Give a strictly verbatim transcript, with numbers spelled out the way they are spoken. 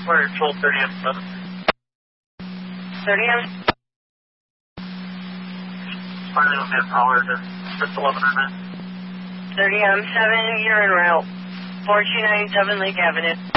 We're twelve thirty M seven. thirty M? Finally will be a power to just eleven hundred. thirty M seven, you're en route. four two nine seven Lake Avenue.